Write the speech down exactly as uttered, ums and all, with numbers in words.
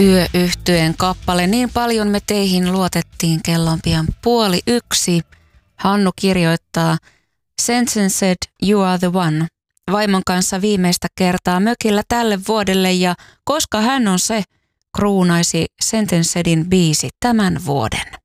Yöyhtyeen kappale. Niin paljon me teihin luotettiin, kello on pian puoli yksi. Hannu kirjoittaa Sentenced, you are the one. Vaimon kanssa viimeistä kertaa mökillä tälle vuodelle ja koska hän on se, kruunaisi Sentencedin biisi tämän vuoden.